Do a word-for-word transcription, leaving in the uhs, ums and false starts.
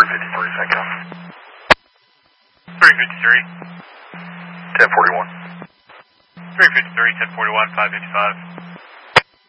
fifty-three, Cinco. three fifty-three. ten forty-one. three fifty-three, ten forty-one, five fifty-five.